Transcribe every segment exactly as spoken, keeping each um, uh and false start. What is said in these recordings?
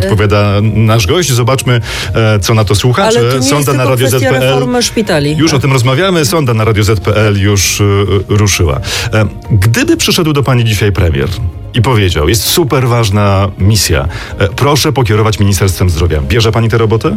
odpowiada nasz gość. Zobaczmy, co na to słuchacze. Ale to nie Sonda jest na Radio Z P L. reformy szpitali. Już o tym rozmawiamy. Sonda na Radio Z P L już ruszyła. Gdyby przyszedł do pani dzisiaj premier i powiedział, jest super ważna misja, proszę pokierować Ministerstwem Zdrowia, bierze pani tę robotę?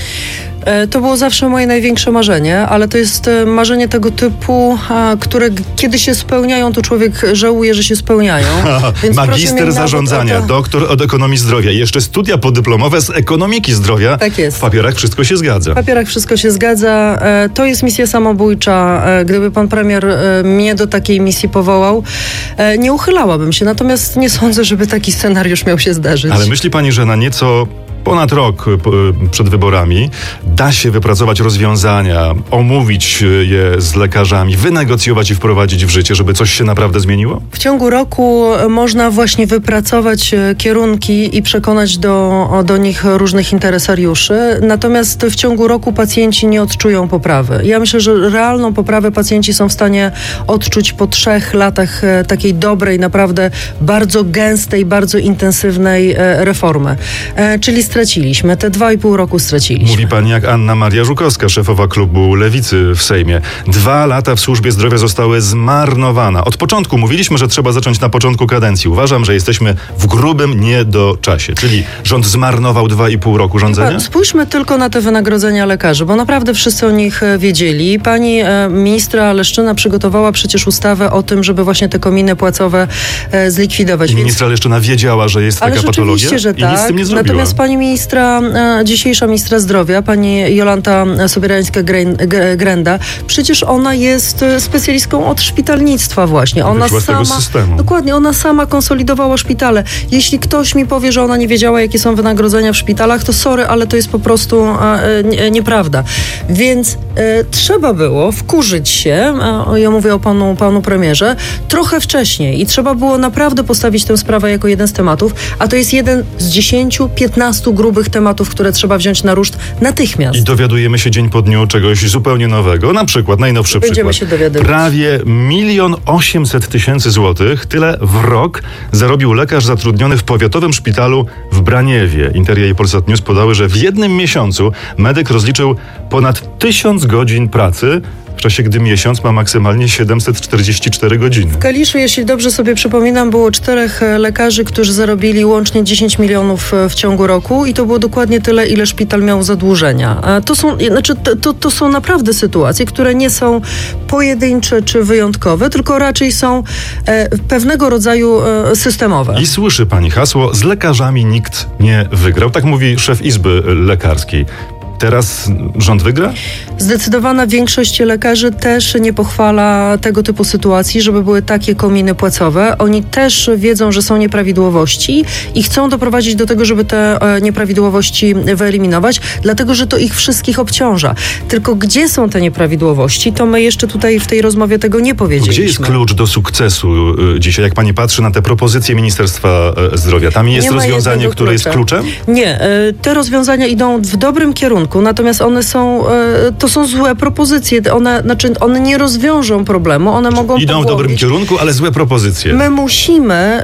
To było zawsze moje największe marzenie, ale to jest marzenie tego typu, które kiedy się spełniają, to człowiek żałuje, że się spełniają. Więc magister zarządzania, to... doktor od ekonomii zdrowia i jeszcze studia podyplomowe z ekonomiki zdrowia. Tak jest. W papierach wszystko się zgadza. W papierach wszystko się zgadza. To jest misja samobójcza. Gdyby pan premier mnie do takiej misji powołał, nie uchylałabym się. Natomiast nie sądzę, żeby taki scenariusz miał się zdarzyć. Ale myśli pani, że na nieco ponad rok przed wyborami da się wypracować rozwiązania, omówić je z lekarzami, wynegocjować i wprowadzić w życie, żeby coś się naprawdę zmieniło? W ciągu roku można właśnie wypracować kierunki i przekonać do, do nich różnych interesariuszy, natomiast w ciągu roku pacjenci nie odczują poprawy. Ja myślę, że realną poprawę pacjenci są w stanie odczuć po trzech latach takiej dobrej, naprawdę bardzo gęstej, bardzo intensywnej reformy. Czyli straciliśmy. Te dwa i pół roku straciliśmy. Mówi pani jak Anna Maria Żukowska, szefowa klubu Lewicy w Sejmie. Dwa lata w służbie zdrowia zostały zmarnowane. Od początku mówiliśmy, że trzeba zacząć na początku kadencji. Uważam, że jesteśmy w grubym niedoczasie. Czyli rząd zmarnował dwa i pół roku rządzenia? Spójrzmy tylko na te wynagrodzenia lekarzy, bo naprawdę wszyscy o nich wiedzieli. Pani e, ministra Leszczyna przygotowała przecież ustawę o tym, żeby właśnie te kominy płacowe e, zlikwidować. I ministra Leszczyna wiedziała, że jest Ale taka patologia? że tak. I nic z tym nie zrobiła. Natomiast pani ministra, e, dzisiejsza ministra zdrowia, pani Jolanta Sobierańska-Grenda, przecież ona jest specjalistką od szpitalnictwa właśnie. Ona Wyszła z tego sama, systemu. Dokładnie, ona sama konsolidowała szpitale. Jeśli ktoś mi powie, że ona nie wiedziała, jakie są wynagrodzenia w szpitalach, to sorry, ale to jest po prostu e, nie, nieprawda. Więc e, trzeba było wkurzyć się, a ja mówię o panu, panu premierze, trochę wcześniej i trzeba było naprawdę postawić tę sprawę jako jeden z tematów, a to jest jeden z dziesięciu, piętnastu grubych tematów, które trzeba wziąć na ruszt natychmiast. I dowiadujemy się dzień po dniu czegoś zupełnie nowego. Na przykład, najnowszy Będziemy przykład. się dowiadywać. Prawie milion osiemset tysięcy złotych, tyle w rok zarobił lekarz zatrudniony w powiatowym szpitalu w Braniewie. Interia i Polsat News podały, że w jednym miesiącu medyk rozliczył ponad tysiąc godzin pracy, w czasie gdy miesiąc ma maksymalnie siedemset czterdzieści cztery godziny. W Kaliszu, jeśli dobrze sobie przypominam, było czterech lekarzy, którzy zarobili łącznie dziesięć milionów w ciągu roku i to było dokładnie tyle, ile szpital miał zadłużenia. To są, znaczy, to, to są naprawdę sytuacje, które nie są pojedyncze czy wyjątkowe, tylko raczej są e, pewnego rodzaju e, systemowe. I słyszy pani hasło, z lekarzami nikt nie wygrał. Tak mówi szef Izby Lekarskiej. Teraz rząd wygra? Zdecydowana większość lekarzy też nie pochwala tego typu sytuacji, żeby były takie kominy płacowe. Oni też wiedzą, że są nieprawidłowości i chcą doprowadzić do tego, żeby te nieprawidłowości wyeliminować, dlatego, że to ich wszystkich obciąża. Tylko gdzie są te nieprawidłowości, to my jeszcze tutaj w tej rozmowie tego nie powiedzieliśmy. Gdzie jest klucz do sukcesu dzisiaj, jak pani patrzy na te propozycje Ministerstwa Zdrowia? Tam jest rozwiązanie, które jest kluczem? Nie. Te rozwiązania idą w dobrym kierunku. Natomiast one są, to są złe propozycje. One, znaczy one nie rozwiążą problemu, one mogą Idą pogłębić. w dobrym kierunku, ale złe propozycje. My musimy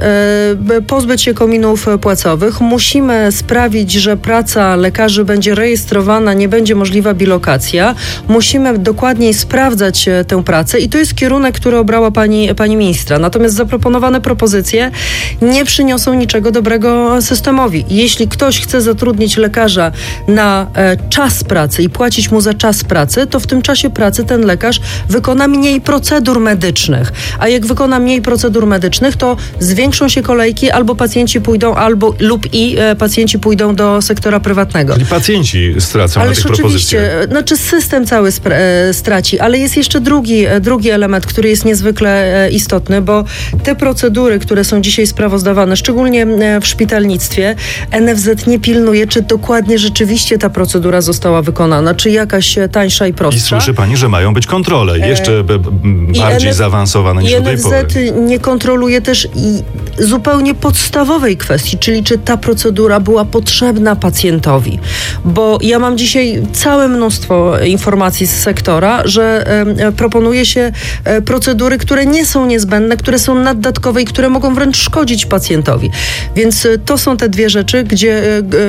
pozbyć się kominów płacowych, musimy sprawić, że praca lekarzy będzie rejestrowana, nie będzie możliwa bilokacja. Musimy dokładniej sprawdzać tę pracę i to jest kierunek, który obrała pani, pani ministra. Natomiast zaproponowane propozycje nie przyniosą niczego dobrego systemowi. Jeśli ktoś chce zatrudnić lekarza na czas pracy i płacić mu za czas pracy, to w tym czasie pracy ten lekarz wykona mniej procedur medycznych. A jak wykona mniej procedur medycznych, to zwiększą się kolejki, albo pacjenci pójdą, albo lub i e, pacjenci pójdą do sektora prywatnego. Czyli pacjenci stracą na tych propozycjach. Znaczy system cały spra- e, straci, ale jest jeszcze drugi, e, drugi element, który jest niezwykle e, istotny, bo te procedury, które są dzisiaj sprawozdawane, szczególnie e, w szpitalnictwie, N F Z nie pilnuje, czy dokładnie rzeczywiście ta procedura została wykonana, czy jakaś tańsza i prostsza. I słyszy pani, że mają być kontrole, jeszcze e, b, b, bardziej N F, zaawansowane niż do tej pory. N F Z nie kontroluje też i zupełnie podstawowej kwestii, czyli czy ta procedura była potrzebna pacjentowi. Bo ja mam dzisiaj całe mnóstwo informacji z sektora, że e, proponuje się e, procedury, które nie są niezbędne, które są naddatkowe i które mogą wręcz szkodzić pacjentowi. Więc e, to są te dwie rzeczy, gdzie e,